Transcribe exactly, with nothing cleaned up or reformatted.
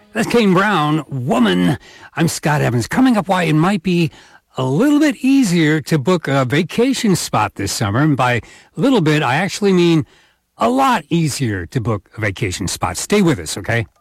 That's Kane Brown, Woman. I'm Scott Evans. Coming up, why it might be a little bit easier to book a vacation spot this summer. And by a little bit, I actually mean a lot easier to book a vacation spot. Stay with us, okay?